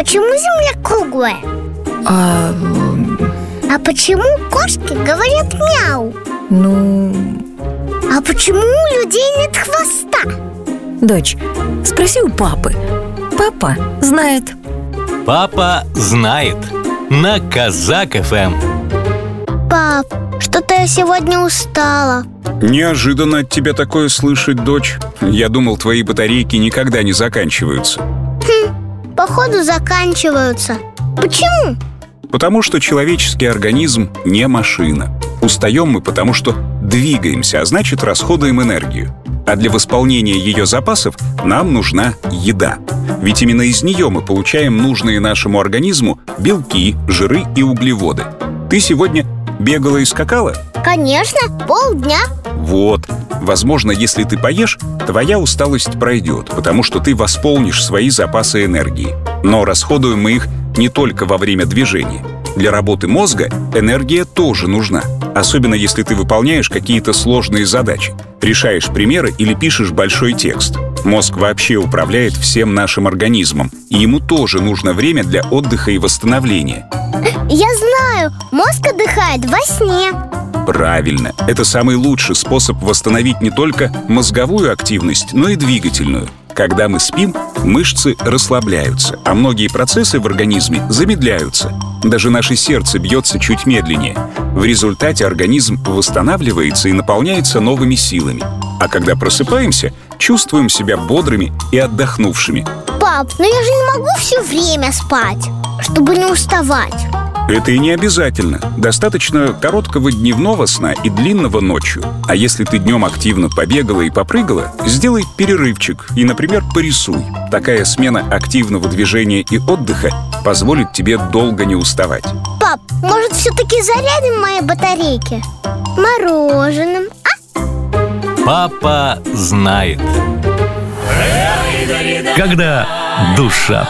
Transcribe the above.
почему Земля круглая? А почему кошки говорят мяу? А почему у людей нет хвоста? Дочь, спроси у папы. Папа знает. Папа знает. На Казак ФМ. Пап, что-то я сегодня устала. Неожиданно от тебя такое слышать, дочь. Я думал, твои батарейки никогда не заканчиваются. Походу заканчиваются. Почему? Потому что человеческий организм не машина. Устаем мы, потому что двигаемся, а значит, расходуем энергию. А для восполнения ее запасов нам нужна еда. Ведь именно из нее мы получаем нужные нашему организму белки, жиры и углеводы. Ты сегодня бегала и скакала? Конечно, полдня. Вот. Возможно, если ты поешь, твоя усталость пройдет, потому что ты восполнишь свои запасы энергии. Но расходуем мы их не только во время движения. Для работы мозга энергия тоже нужна. Особенно если ты выполняешь какие-то сложные задачи, решаешь примеры или пишешь большой текст. Мозг вообще управляет всем нашим организмом, и ему тоже нужно время для отдыха и восстановления. Я знаю, мозг отдыхает во сне. Правильно. Это самый лучший способ восстановить не только мозговую активность, но и двигательную. Когда мы спим, мышцы расслабляются, а многие процессы в организме замедляются. Даже наше сердце бьется чуть медленнее. В результате организм восстанавливается и наполняется новыми силами. А когда просыпаемся, чувствуем себя бодрыми и отдохнувшими. Пап, но я же не могу все время спать, чтобы не уставать. Это и не обязательно. Достаточно короткого дневного сна и длинного ночью. А если ты днем активно побегала и попрыгала, сделай перерывчик и, например, порисуй. Такая смена активного движения и отдыха позволит тебе долго не уставать. Пап, может, все-таки зарядим мои батарейки мороженым, Папа знает. Когда душа